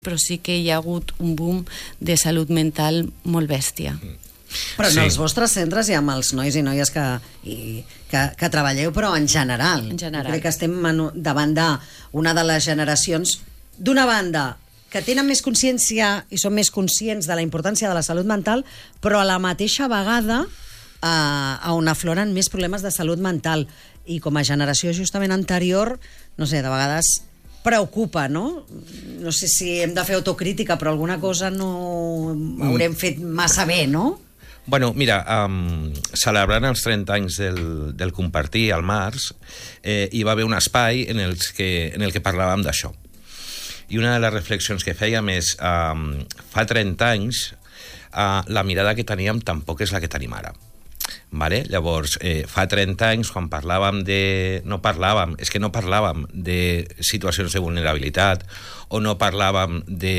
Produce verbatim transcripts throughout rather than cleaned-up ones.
però sí que hi ha hagut un boom de salut mental molt bèstia. Però en sí. els vostres centres i amb els nois i noies que, i, que, que treballeu, però en general. En general. Crec que estem davant d'una de les generacions, d'una banda, que tenen més consciència i són més conscients de la importància de la salut mental, però a la mateixa vegada eh, on afloren més problemes de salut mental. I com a generació justament anterior, no sé, de vegades preocupa, no? No sé si hem de fer autocrítica, però alguna cosa no haurem fet massa bé, no? Bueno, mira, um, celebrant els trenta anys del, del Compartir al març, eh, hi va haver un espai en, els que, en el que parlàvem d'això. I una de les reflexions que fèiem és, um, fa trenta anys, uh, la mirada que teníem tampoc és la que tenim ara. Vale? Llavors, eh, fa trenta anys, quan parlàvem de... No parlàvem, és que no parlàvem de situacions de vulnerabilitat o no parlàvem de,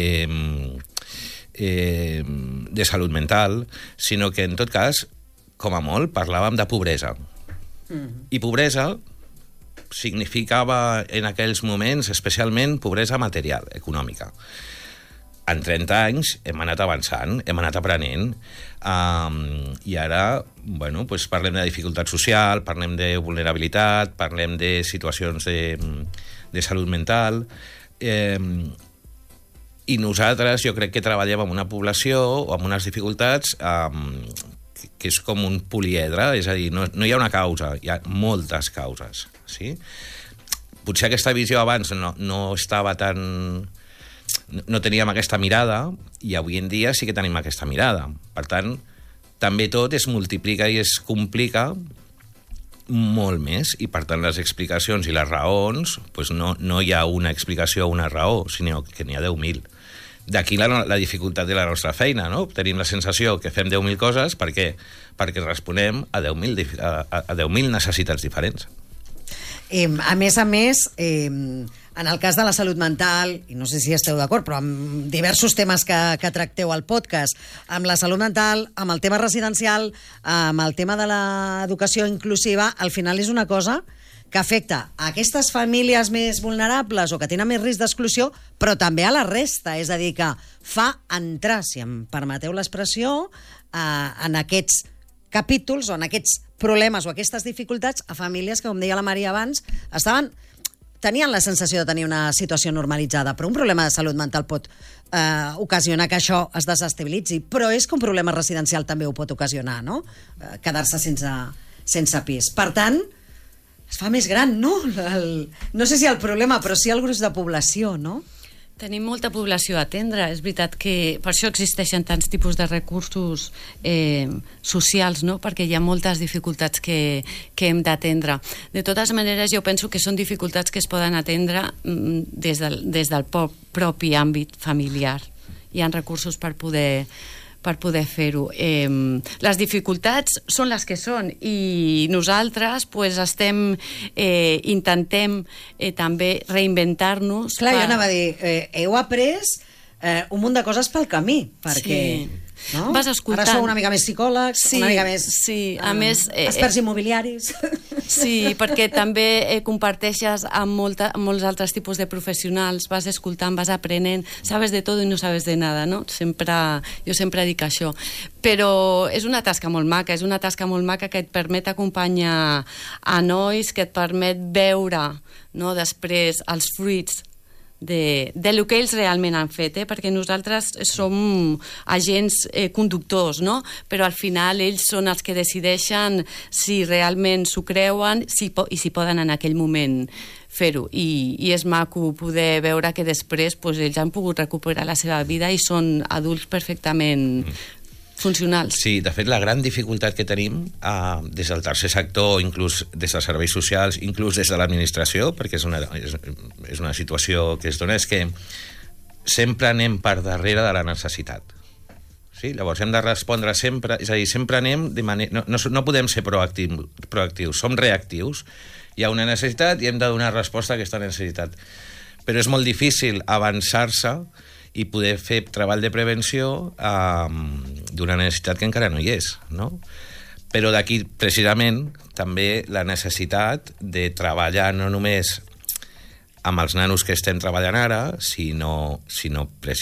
eh, de salut mental, sinó que, en tot cas, com a molt, parlàvem de pobresa. Mm. I pobresa significava, en aquells moments, especialment pobresa material, econòmica. En trenta anys hem anat avançant, hem anat aprenent, um, i ara, bueno, pues parlem de dificultat social, parlem de vulnerabilitat, parlem de situacions de, de salut mental, eh, i nosaltres jo crec que treballem amb una població o amb unes dificultats um, que, que és com un poliedre, és a dir, no, no hi ha una causa, hi ha moltes causes, sí? Potser aquesta visió abans no, no estava tan... no teníem aquesta mirada, i avui en dia sí que tenim aquesta mirada. Per tant, també tot es multiplica i es complica molt més, i per tant les explicacions i les raons, pues no, no hi ha una explicació o una raó, sinó que n'hi ha deu mil. D'aquí la, la dificultat de la nostra feina, no? Tenim la sensació que fem deu mil coses, per què? Perquè responem a deu mil a, a deu mil necessitats diferents. Eh, a més a més, eh, en el cas de la salut mental, i no sé si esteu d'acord, però amb diversos temes que, que tracteu al podcast, amb la salut mental, amb el tema residencial, amb el tema de l'educació inclusiva, al final és una cosa que afecta a aquestes famílies més vulnerables o que tenen més risc d'exclusió, però també a la resta. És a dir, que fa entrar, si em permeteu l'expressió, eh, en aquests capítols o en aquests problemes o aquestes dificultats a famílies que, com deia la Maria abans, estaven, tenien la sensació de tenir una situació normalitzada, però un problema de salut mental pot eh, ocasionar que això es desestabilitzi, però és que un problema residencial també ho pot ocasionar, no? Eh, quedar-se sense, sense pis. Per tant, es fa més gran, no? El, no sé si el problema, però sí el gruix de població, no? Tenim molta població a atendre. És veritat que per això existeixen tants tipus de recursos eh, socials, no? Perquè hi ha moltes dificultats que, que hem d'atendre. De totes maneres, jo penso que són dificultats que es poden atendre mm, des del, des del propi àmbit familiar. Hi ha recursos per poder per poder fer-ho. Eh, les dificultats són les que són, i nosaltres pues, estem eh, intentem eh, també reinventar-nos. Clar, per... jo anava a dir, eh, heu après eh, un munt de coses pel camí, perquè... Sí. No? Vas escoltant. Ara sou una mica més psicòlegs, sí, una mica més... Sí, a eh, més... Eh, experts immobiliaris. Sí, perquè també eh, comparteixes amb, molta, amb molts altres tipus de professionals, vas escoltant, vas aprenent, sabes de tot i no sabes de nada, no? Sempre, jo sempre dic això. Però és una tasca molt maca, és una tasca molt maca que et permet acompanyar a nois, que et permet veure, no, després els fruits de, de lo que ells realment han fet, eh? Perquè nosaltres som agents eh, conductors, no? Però al final ells són els que decideixen si realment s'ho creuen si po i si poden en aquell moment fer-ho. I, i és maco poder veure que després pues, ells han pogut recuperar la seva vida i són adults perfectament funcionals. Sí, de fet, la gran dificultat que tenim eh, des del tercer sector, inclús des dels serveis socials, inclús des de l'administració, perquè és una, és, és una situació que es dona, és que sempre anem per darrere de la necessitat. Sí? Llavors hem de respondre sempre, és a dir, sempre anem de manera... No, no, no podem ser proactius, proactius, som reactius. Hi ha una necessitat i hem de donar resposta a aquesta necessitat. Però és molt difícil avançar-se i poder fer treball de prevenció eh, d'una necessitat que encara no hi és, no? Però d'aquí, precisament, també la necessitat de treballar no només amb els nanos que estem treballant ara, sinó, sinó